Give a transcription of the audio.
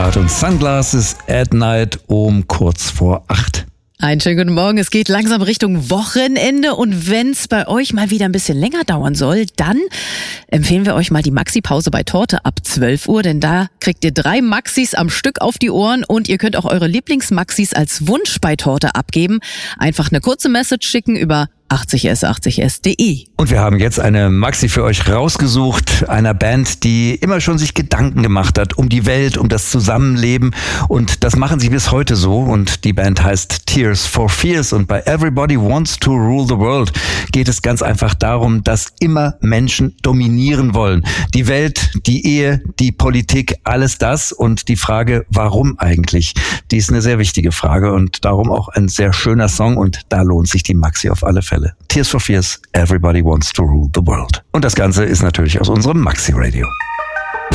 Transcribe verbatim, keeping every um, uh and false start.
Start und Sunglasses at Night um kurz vor acht. Einen schönen guten Morgen. Es geht langsam Richtung Wochenende und wenn es bei euch mal wieder ein bisschen länger dauern soll, dann empfehlen wir euch mal die Maxi-Pause bei Torte ab zwölf Uhr, denn da kriegt ihr drei Maxis am Stück auf die Ohren und ihr könnt auch eure Lieblingsmaxis als Wunsch bei Torte abgeben. Einfach eine kurze Message schicken über achtzig s achtzig s punkt de. Und wir haben jetzt eine Maxi für euch rausgesucht, einer Band, die immer schon sich Gedanken gemacht hat um die Welt, um das Zusammenleben und das machen sie bis heute so und die Band heißt Tears for Fears und bei Everybody Wants to Rule the World geht es ganz einfach darum, dass immer Menschen dominieren wollen. Die Welt, die Ehe, die Politik, alles das und die Frage, warum eigentlich? Die ist eine sehr wichtige Frage und darum auch ein sehr schöner Song und da lohnt sich die Maxi auf alle Fälle. Tears for Fears, Everybody Wants to Rule the World. Und das Ganze ist natürlich aus unserem Maxi Radio.